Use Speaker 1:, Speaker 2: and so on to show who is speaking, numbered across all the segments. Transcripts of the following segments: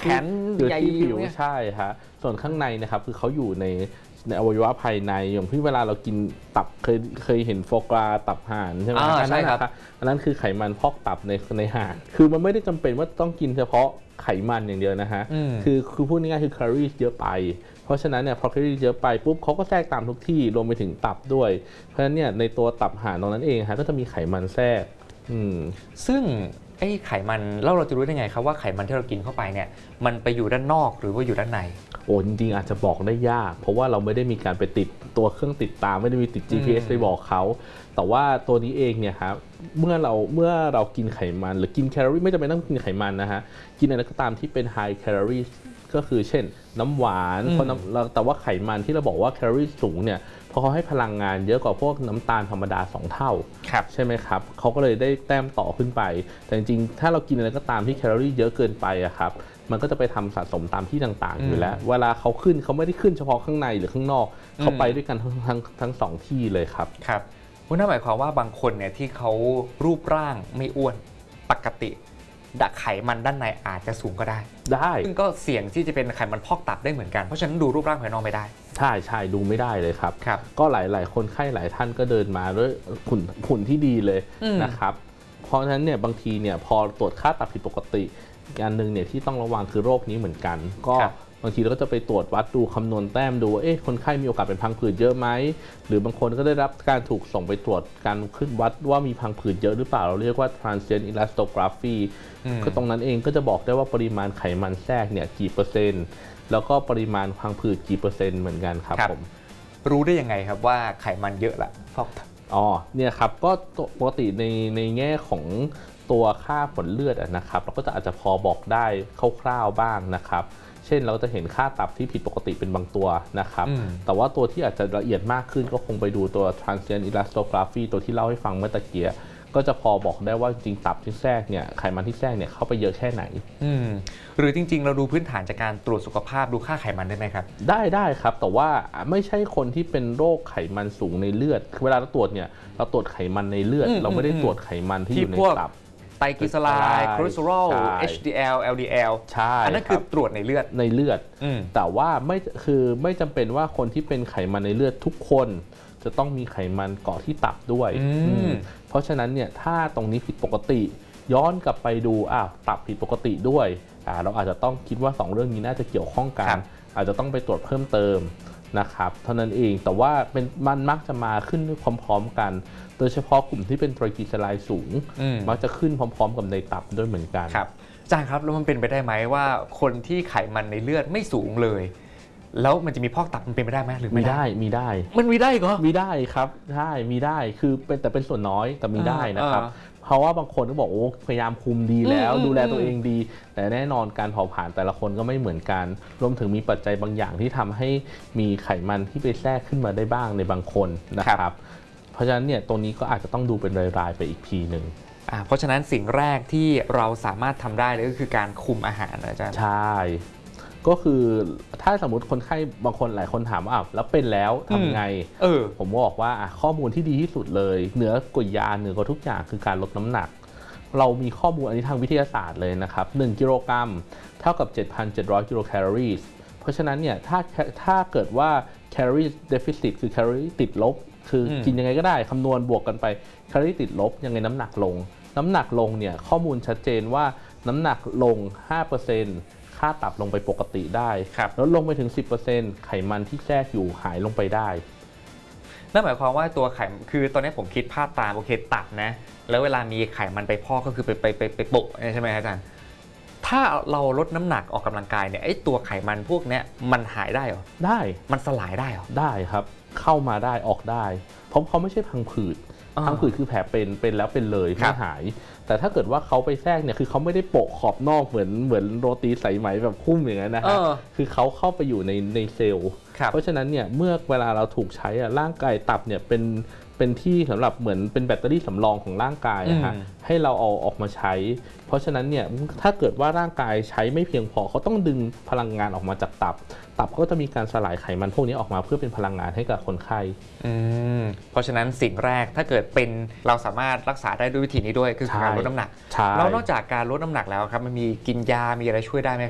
Speaker 1: นใหญ่
Speaker 2: ผิวใช่ฮะส่วนข้างในนะครับคือเขาอยู่ในอวัยวะภายในอย่างที่เวลาเรากินตับเคยเห็นโฟกราตับห่านใช่ไหม
Speaker 1: ใช่ครับ
Speaker 2: อันนั้นคือไขมันพอกตับในห่านคือมันไม่ได้จำเป็นว่าต้องกินเฉพาะไขมันอย่างเดียวนะฮะคือพูดง่ายๆคือแคลอรี่เยอะไปเพราะฉะนั้นเนี่ยพอแคลอรี่เยอะไปปุ๊บเขาก็แทรกตามทุกที่รวมไปถึงตับด้วยเพราะฉะนั้นเนี่ยในตัวตับห่านตรงนั้นเองฮะก็จะมีไขมันแทรก
Speaker 1: ซึ่งไอ้ไขมันเราจะรู้ได้ไงครับว่าไขมันที่เรากินเข้าไปเนี่ยมันไปอยู่ด้านนอกหรือว่าอยู่ด้านใน
Speaker 2: โอ้จริงๆอาจจะบอกได้ยากเพราะว่าเราไม่ได้มีการไปติดตัวเครื่องติดตามไม่ได้มีติด GPS ไปบอกเขาแต่ว่าตัวนี้เองเนี่ยครับเมื่อเรากินไขมันหรือกินแคลอรี่ไม่จำเป็นต้องกินไขมันนะฮะกินอะไรก็ตามที่เป็น high calorie ก็คือเช่นน้ำหวานแต่ว่าไขมันที่เราบอกว่าแคลอรี่สูงเนี่ยเพราะเขาให้พลังงานเยอะกว่าพวกน้ำตาลธรรมดา2 เท่าใช่ไหมครับเขาก็เลยได้แต้มต่อขึ้นไปแต่จริงๆถ้าเรากินอะไรก็ตามที่แคลอรี่เยอะเกินไปอะครับมันก็จะไปทำสะสมตามที่ต่างๆอยู่แล้วเวลาเขาขึ้นเขาไม่ได้ขึ้นเฉพาะข้างในหรือข้างนอกเขาไปด้วยกันทั้งสองที่เลยครับ
Speaker 1: ครับนั่นหมายความว่าบางคนเนี่ยที่เขารูปร่างไม่อ้วนปกติไขมันด้านในอาจจะสูงก็ได้ซึ่งก็เสี่ยงที่จะเป็นไขมันพอกตับได้เหมือนกันเพราะฉะนั้นดูรูปร่างภายนอกไม่ได้
Speaker 2: ใช่ดูไม่ได้เลยครับก็หลายคนไข้หลายท่านก็เดินมาด้วยหุ่นที่ดีเลยนะครับเพราะฉะนั้นเนี่ยบางทีเนี่ยพอตรวจค่าตับผิดปกติอันนึงเนี่ยที่ต้องระวังคือโรคนี้เหมือนกันก็บางทีเราก็จะไปตรวจวัดดูคำนวณแต้มดูว่าคนไข้มีโอกาสเป็นพังผืดเยอะไหมหรือบางคนก็ได้รับการถูกส่งไปตรวจการขึ้นวัดว่ามีพังผืดเยอะหรือเปล่าเราเรียกว่า transient elastography ก็ตรงนั้นเองก็จะบอกได้ว่าปริมาณไขมันแทรกเนี่ยกี่เปอร์เซ็นต์แล้วก็ปริมาณพังผืดกี่เปอร์เซ็นต์เหมือนกันครับผม
Speaker 1: รู้ได้ยังไงครับว่าไขมันเยอะละพอก
Speaker 2: เนี่ยครับก็ปกติในแง่ของตัวค่าผลเลือดนะครับเราก็จะอาจจะพอบอกได้คร่าวๆบ้างนะครับเช่นเราจะเห็นค่าตับที่ผิดปกติเป็นบางตัวนะครับแต่ว่าตัวที่อาจจะละเอียดมากขึ้นก็คงไปดูตัว transient elastography ตัวที่เล่าให้ฟังเมื่อตะเกียก็จะพอบอกได้ว่าจริงตับที่แทรกเนี่ยไขมันที่แทรกเนี่ยเข้าไปเยอะแค่ไหน
Speaker 1: หรือจริงๆเราดูพื้นฐานจากการตรวจสุขภาพดูค่าไขมันได้ไหมครับ
Speaker 2: ได้ครับแต่ว่าไม่ใช่คนที่เป็นโรคไขมันสูงในเลือดเวลาเราตรวจเนี่ยเราตรวจไขมันในเลือดเราไม่ได้ตรวจไขมันที่อยู่ในตับ
Speaker 1: ไตรกลีเซอไรด์คอเลสเตอรอล HDL LDL
Speaker 2: ใช่
Speaker 1: อันนั้นคือตรวจในเลือด
Speaker 2: แต่ว่าไม่จำเป็นว่าคนที่เป็นไขมันในเลือดทุกคนจะต้องมีไขมันเกาะที่ตับด้วยเพราะฉะนั้นเนี่ยถ้าตรงนี้ผิดปกติย้อนกลับไปดูตับผิดปกติด้วยเราอาจจะต้องคิดว่า2เรื่องนี้น่าจะเกี่ยวข้องกันอาจจะต้องไปตรวจเพิ่มเติมนะครับเท่านั้นเองแต่ว่ามันมักจะมาขึ้นพร้อมๆกันโดยเฉพาะกลุ่มที่เป็นไตรกลีเซอไรด์สูงมักจะขึ้นพร้อมๆกับในตับด้วยเหมือนกัน
Speaker 1: ครับอาจารย์ครับแล้วมันเป็นไปได้ไหมว่าคนที่ไขมันในเลือดไม่สูงเลยแล้วมันจะมีพอกตับมันเป็นไปได้ไหมหรือไม่ได้
Speaker 2: มีได้
Speaker 1: มันมีได้เหรอ
Speaker 2: มีได้ครับใช่มีได้คือแต่เป็นส่วนน้อยแต่มีได้นะครับเพราะว่าบางคนก็บอกพยายามคุมดีแล้วดูแลตัวเองดีแต่แน่นอนการเผาผลาญแต่ละคนก็ไม่เหมือนกันรวมถึงมีปัจจัยบางอย่างที่ทำให้มีไขมันที่ไปแทรกขึ้นมาได้บ้างในบางคนนะครับเพราะฉะนั้นเนี่ยตรงนี้ก็อาจจะต้องดูเป็นรายๆไปอีกทีหนึ่ง
Speaker 1: เพราะฉะนั้นสิ่งแรกที่เราสามารถทำได้เลยก็คือการคุมอาหารอาจารย์
Speaker 2: ใช่ก็คือถ้าสมมติคนไข้บางคนหลายคนถามว่าแล้วเป็นแล้วทำไงผมบอกว่าข้อมูลที่ดีที่สุดเลยเหนือกว่ายาเหนือกว่าทุกอย่างคือการลดน้ำหนักเรามีข้อมูลอันนี้ทางวิทยาศาสตร์เลยนะครับ1กิโลกรัมเท่ากับ 7,700 กิโลแคลอรี่เพราะฉะนั้นเนี่ยถ้าเกิดว่าแคลอรี่เดฟิซิตคือแคลอรี่ติดลบคือกินยังไงก็ได้คำนวณบวกกันไปแคลอรี่ติดลบยังไงน้ำหนักลงเนี่ยข้อมูลชัดเจนว่าน้ำหนักลง 5%ค่าตับลงไปปกติได้ลดลงไปถึง 10% ไขมันที่แทรกอยู่หายลงไปได้
Speaker 1: นั่นหมายความว่าตัวไขมันคือตอนนี้ผมคิดภาพตามโอเคตับนะแล้วเวลามีไขมันไปพอกก็คือไปโปะใช่ไหมอาจารย์ถ้าเราลดน้ำหนักออกกำลังกายเนี่ยไอ้ตัวไขมันพวกนี้มันหายได้เหรอ
Speaker 2: ได้
Speaker 1: มันสลายได้เหรอ
Speaker 2: ได้ครับเข้ามาได้ออกได้เพราะเขาไม่ใช่พังผืดคือแผลเป็นแล้วเป็นเลยไม่หายแต่ถ้าเกิดว่าเขาไปแทรกเนี่ยคือเขาไม่ได้โปะขอบนอกเหมือนโรตีสายไหมแบบคุ้มอย่างนั้นนะฮะคือเขาเข้าไปอยู่ในเซลล์เพราะฉะนั้นเนี่ยเมื่อเวลาเราถูกใช้ร่างกายตับเนี่ยเป็นที่สำหรับเหมือนเป็นแบตเตอรี่สำรองของร่างกายให้เราเอาออกมาใช้เพราะฉะนั้นเนี่ยถ้าเกิดว่าร่างกายใช้ไม่เพียงพอเขาต้องดึงพลังงานออกมาจากตับก็จะมีการสลายไขมันพวกนี้ออกมาเพื่อเป็นพลังงานให้กับคนไข้
Speaker 1: เพราะฉะนั้นสิ่งแรกถ้าเกิดเป็นเราสามารถรักษาได้ด้วยวิธีนี้ด้วยคือการลดน้ำหนักแล้วนอกจากการลดน้ำหนักแล้วครับมันมีกินยามีอะไรช่วยได้ไหมครับ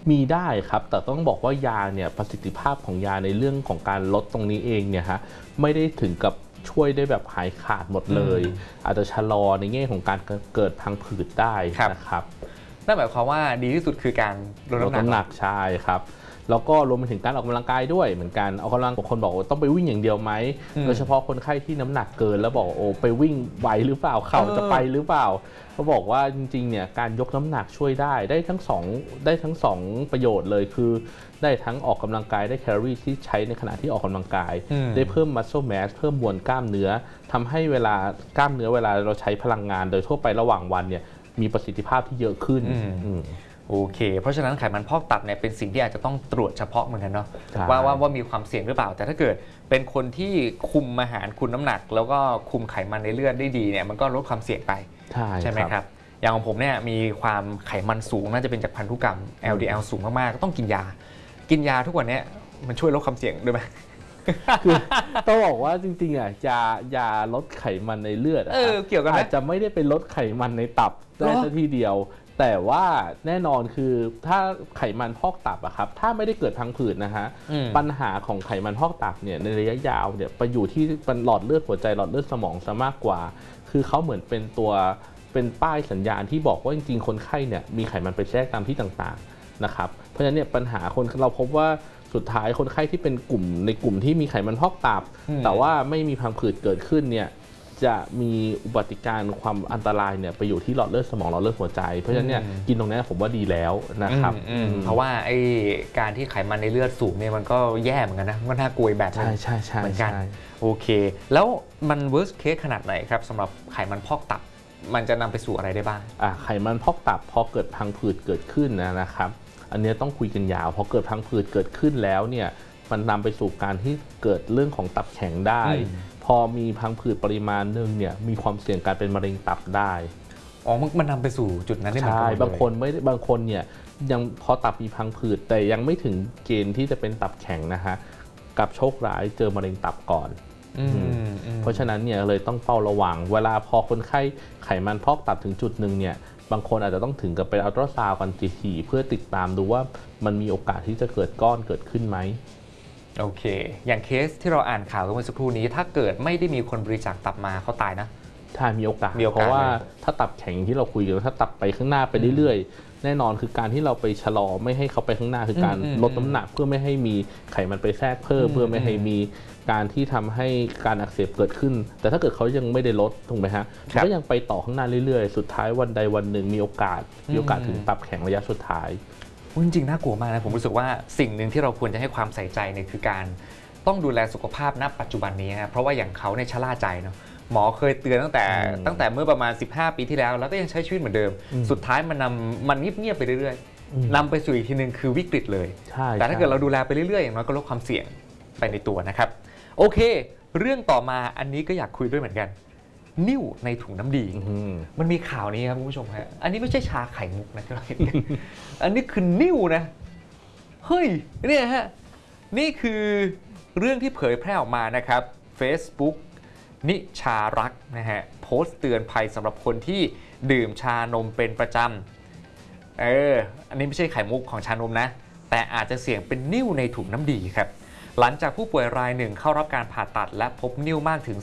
Speaker 2: มีได้ครับแต่ต้องบอกว่ายาเนี่ยประสิทธิภาพของยาในเรื่องของการลดตรงนี้เองเนี่ยฮะไม่ได้ถึงกับช่วยได้แบบหายขาดหมดเลยอาจจะชะลอในแง่ของการเกิดพังผืดได้นะครับ
Speaker 1: นั่นหมายความว่าดีที่สุดคือการลดน้ำหนัก
Speaker 2: ใช่ครับแล้วก็รวมไปถึงการออกกำลังกายด้วยเหมือนกันออกกำลังบางคนบอกว่าต้องไปวิ่งอย่างเดียวไหมโดยเฉพาะคนไข้ที่น้ำหนักเกินแล้วบอกโอ้ไปวิ่งไหวหรือเปล่าเข่าจะไปหรือเปล่าเขาบอกว่าจริงๆเนี่ยการยกน้ำหนักช่วยได้ทั้งสองประโยชน์เลยคือได้ทั้งออกกำลังกายได้แคลอรี่ที่ใช้ในขณะที่ออกกำลังกายได้เพิ่ม muscle mass เพิ่มมวลกล้ามเนื้อทำให้เวลากล้ามเนื้อเวลาเราใช้พลังงานโดยทั่วไประหว่างวันเนี่ยมีประสิทธิภาพที่เยอะขึ้น
Speaker 1: โอเคเพราะฉะนั้นไขมันพอกตับเนี่ยเป็นสิ่งที่อาจจะต้องตรวจเฉพาะเหมือนกันเนาะว่ามีความเสี่ยงหรือเปล่าแต่ถ้าเกิดเป็นคนที่คุมอาหารคุมน้ำหนักแล้วก็คุมไขมันในเลือดได้ดีเนี่ยมันก็ลดความเสี่ยงไปใช่ไหมครับอย่างของผมเนี่ยมีความไขมันสูงน่าจะเป็นจากพันธุกรรม LDL สูงมากๆก็ต้องกินยาทุกวันนี้มันช่วยลดความเสี่ยงด้วยไหม
Speaker 2: คือต้องบอกว่าจริงๆอ่ะยาลดไขมันในเลือด
Speaker 1: เกี่ยวกันไหม
Speaker 2: อาจจะไม่ได้เป็นลดไขมันในตับได้ซะทีเดียวแต่ว่าแน่นอนคือถ้าไขมันพอกตับอะครับถ้าไม่ได้เกิดพังผืดนะฮะปัญหาของไขมันพอกตับเนี่ยในระยะยาวเนี่ยไปอยู่ที่หลอดเลือดหัวใจหลอดเลือดสมองซะมากกว่าคือเขาเหมือนเป็นป้ายสัญญาณที่บอกว่าจริงๆคนไข้เนี่ยมีไขมันไปแทรกตามที่ต่างๆนะครับเพราะฉะนั้นเนี่ยปัญหาคนเราพบว่าสุดท้ายคนไข้ที่เป็นกลุ่มที่มีไขมันพอกตับแต่ว่าไม่มีพังผืดเกิดขึ้นเนี่ยจะมีอุบัติการความอันตรายเนี่ยไปอยู่ที่หลอดเลือดสมองหลอดเลือดหัวใจเพราะฉะนั้นเนี่ยกินตรงนี้ผมว่าดีแล้วนะครับ
Speaker 1: เพราะว่าไอ้การที่ไขมันในเลือดสูงเนี่ยมันก็แย่เหมือนกันนะมันน่ากลัวแบบนึง
Speaker 2: ใช่
Speaker 1: เหมือนกันโอเคแล้วมัน worst case ขนาดไหนครับสำหรับไขมันพอกตับมันจะนำไปสู่อะไรได้บ้าง
Speaker 2: ไขมันพอกตับพอเกิดพังผืดเกิดขึ้นนะครับอันนี้ต้องคุยกันยาวพอเกิดพังผืดเกิดขึ้นแล้วเนี่ยมันนำไปสู่การที่เกิดเรื่องของตับแข็งได้พอมีพังผืดปริมาณหนึ่งเนี่ยมีความเสี่ยงการเป็นมะเร็งตับได้
Speaker 1: มันนำไปสู่จุดนั้นได้ไหม
Speaker 2: ใช่บางคนเนี่ยยังพอตับมีพังผืดแต่ยังไม่ถึงเกณฑ์ที่จะเป็นตับแข็งนะฮะกับโชคร้ายเจอมะเร็งตับก่อนเพราะฉะนั้นเนี่ยเลยต้องเฝ้าระวังเวลาพอคนไข้ไขมันพอกตับถึงจุดหนึ่งเนี่ยบางคนอาจจะต้องถึงกับไปอัลตราซาวด์กันถี่ๆเพื่อติดตามดูว่ามันมีโอกาสที่จะเกิดก้อนเกิดขึ้นไหม
Speaker 1: โอเคอย่างเคสที่เราอ่านข่าวกันเมื่อสักครู่นี้ถ้าเกิดไม่ได้มีคนบริจาคตับมาเขาตายนะ
Speaker 2: ใช่มีโอกาสเพราะว่าถ้าตับแข็งที่เราคุยกันถ้าตับไปข้างหน้าไปเรื่อยๆแน่นอนคือการที่เราไปชะลอไม่ให้เขาไปข้างหน้าคือการลดน้ำหนักเพื่อไม่ให้มีไขมันไปแทรกเพิ่มเพื่อไม่ให้มีการที่ทำให้การอักเสบเกิดขึ้นแต่ถ้าเกิดเขายังไม่ได้ลดถูกไหมฮะมันก็ยังไปต่อข้างหน้าเรื่อยๆสุดท้ายวันใดวันหนึ่งมีโอกาสถึงตับแข็งระยะสุดท้าย
Speaker 1: จริงๆน่ากลัวมากนะผมรู้สึกว่าสิ่งหนึ่งที่เราควรจะให้ความใส่ใจเนี่ยคือการต้องดูแลสุขภาพณปัจจุบันนี้นะเพราะว่าอย่างเขาเนี่ยชะล่าใจเนาะหมอเคยเตือนตั้งแต่เมื่อประมาณ15 ปีที่แล้วแล้วก็ยังใช้ชีวิตเหมือนเดิมสุดท้ายมันเงียบๆไปเรื่อยๆนำไปสู่อีกทีนึงคือวิกฤตเลยแต่ถ้าเกิดเราดูแลไปเรื่อยๆอย่างน้อยก็ลดความเสี่ยงไปในตัวนะครับโอเคเรื่องต่อมาอันนี้ก็อยากคุยด้วยเหมือนกันนิ่วในถุงน้ำดีมันมีข่าวนี้ครับคุณผู้ชมฮะอันนี้ไม่ใช่ชาไข่มุกนะที่เราเห็นกันอันนี้คือนิ่วนะเฮ้ยเนี่ยฮะนี่คือเรื่องที่เผยแพร่ออกมานะครับ Facebook นิชารักนะฮะโพสต์เตือนภัยสำหรับคนที่ดื่มชานมเป็นประจำอันนี้ไม่ใช่ไข่มุกของชานมนะแต่อาจจะเสี่ยงเป็นนิ่วในถุงน้ำดีครับหลังจากผู้ป่วยรายหนึ่งเข้ารับการผ่าตัดและพบนิ่วมากถึง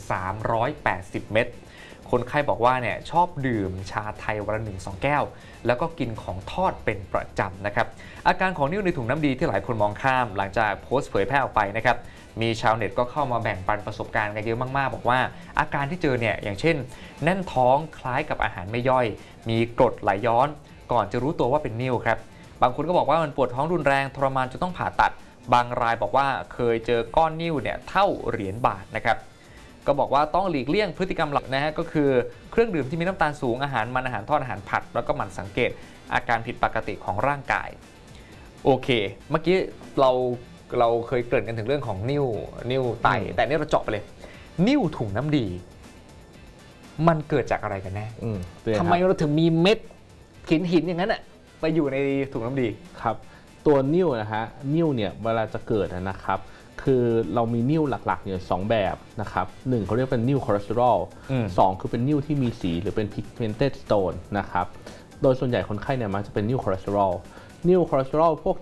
Speaker 1: 380 เม็ดคนไข้บอกว่าเนี่ยชอบดื่มชาไทยวันละ 1-2 แก้วแล้วก็กินของทอดเป็นประจำนะครับอาการของนิ่วในถุงน้ำดีที่หลายคนมองข้ามหลังจากโพสต์เผยแพร่ออกไปนะครับมีชาวเน็ตก็เข้ามาแบ่งปันประสบการณ์กันเยอะมากๆบอกว่าอาการที่เจอเนี่ยอย่างเช่นแน่นท้องคล้ายกับอาหารไม่ย่อยมีกรดไหลย้อนก่อนจะรู้ตัวว่าเป็นนิ่วครับบางคนก็บอกว่ามันปวดท้องรุนแรงทรมานจนต้องผ่าตัดบางรายบอกว่าเคยเจอก้อนนิ่วเนี่ยเท่าเหรียญบาทนะครับก็บอกว่าต้องหลีกเลี่ยงพฤติกรรมหลักนะฮะก็คือเครื่องดื่มที่มีน้ำตาลสูงอาหารมันอาหารทอดอาหารผัดแล้วก็หมั่นสังเกตอาการผิดปกติของร่างกายโอเคเมื่อกี้เราเคยเกริ่นกันถึงเรื่องของนิ่วไตแต่นี่เราเจาะไปเลยนิ่วถุงน้ำดีมันเกิดจากอะไรกันแน่ทำไมเราถึงมีเม็ดหินอย่างนั้นไปอยู่ในถุงน้ำดี
Speaker 2: ครับตัวนิ่วนะฮะนิ่วเนี่ยเวลาจะเกิดนะครับคือเรามีนิ่วหลักๆเนี่ย2แบบนะครับ1เขาเรียกเป็นนิ่วคอเลสเตอรอล2คือเป็นนิ่วที่มีสีหรือเป็น pigmented stone นะครับโดยส่วนใหญ่คนไข้เนี่ยมักจะเป็นนิ่วคอเลสเตอรอลนิ่วคอเลสเตอรอลพวก